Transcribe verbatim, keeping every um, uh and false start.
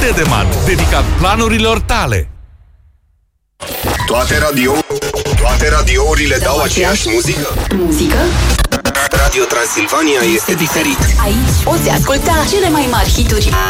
Dedeman, dedicat planurilor tale. Toate radio Toate radiourile dau aceeași muzică? Muzică? Radio Transilvania este diferit. Aici poți asculta cele mai mari hituri